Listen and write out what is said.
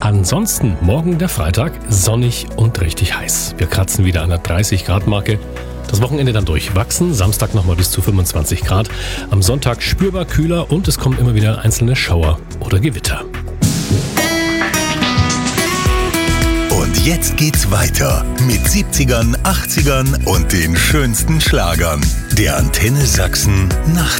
Ansonsten morgen der Freitag, sonnig und richtig heiß. Wir kratzen wieder an der 30-Grad-Marke. Das Wochenende dann durchwachsen, Samstag nochmal bis zu 25 Grad. Am Sonntag spürbar kühler und es kommen immer wieder einzelne Schauer oder Gewitter. Und jetzt geht's weiter mit 70ern, 80ern und den schönsten Schlagern. Der Antenne Sachsen Nacht.